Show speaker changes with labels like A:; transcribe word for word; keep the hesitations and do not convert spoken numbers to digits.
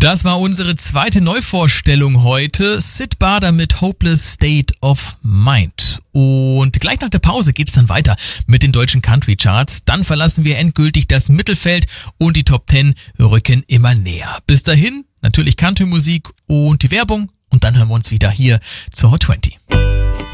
A: Das war unsere zweite Neuvorstellung heute. Syd Barrett mit Hopeless State of Mind. Und gleich nach der Pause geht's dann weiter mit den deutschen Country Charts. Dann verlassen wir endgültig das Mittelfeld und die Top zehn rücken immer näher. Bis dahin natürlich Country-Musik und die Werbung und dann hören wir uns wieder hier zur Hot zwanzig.